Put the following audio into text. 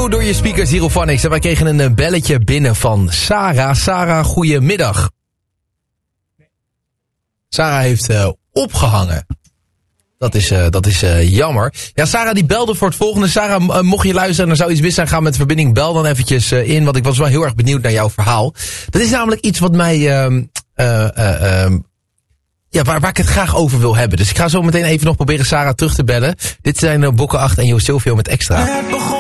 New door je speakers Zerophonics. En wij kregen een belletje binnen van Sarah. Sarah, goedemiddag. Sarah heeft opgehangen. Dat is jammer. Ja, Sarah die belde voor het volgende. Sarah, mocht je luisteren en er zou iets mis zijn, ga met de verbinding. Bel dan eventjes in, want ik was wel heel erg benieuwd naar jouw verhaal. Dat is namelijk iets wat mij... waar ik het graag over wil hebben. Dus ik ga zo meteen even nog proberen Sarah terug te bellen. Dit zijn Bokken 8 en Jo Silvio met Extra.